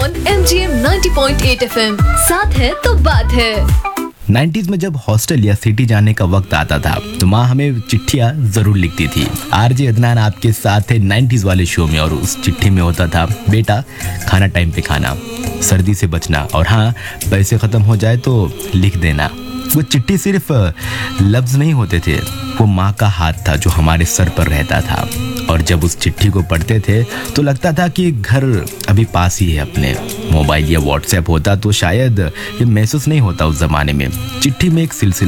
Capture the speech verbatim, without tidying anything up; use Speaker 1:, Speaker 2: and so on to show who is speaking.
Speaker 1: On M G M ninety point eight F M. साथ है तो बात है।
Speaker 2: नाइन्टीज में जब हॉस्टल या सिटी जाने का वक्त आता था तो माँ हमें चिट्ठियाँ जरूर लिखती थी। आरजे अदनान आपके साथ थे नाइन्टीज वाले शो में, और उस चिट्ठी में होता था, बेटा खाना टाइम पे खाना, सर्दी से बचना, और हाँ पैसे ख़त्म हो जाए तो लिख देना। वो चिट्ठी सिर्फ लफ्ज़ नहीं होते थे, वो माँ का हाथ था जो हमारे सर पर रहता था। और जब उस चिट्ठी को पढ़ते थे तो लगता था कि घर अभी पास ही है अपने। मोबाइल या व्हाट्सएप होता तो शायद ये महसूस नहीं होता उस ज़माने में। चिट्ठी में एक सिलसिला